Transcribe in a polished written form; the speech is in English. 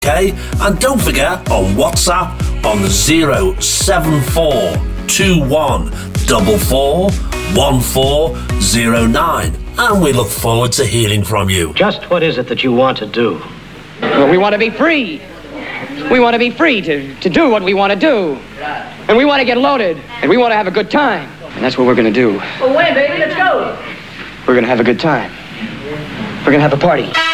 Okay, and don't forget on WhatsApp on 07441441409, and we look forward to hearing from you. Just what is it that you want to do? Well, we want to be free. We want to be free to do what we want to do. And we want to get loaded. And we want to have a good time. And that's what we're going to do. Well, wait, baby, let's go. We're going to have a good time. We're going to have a party.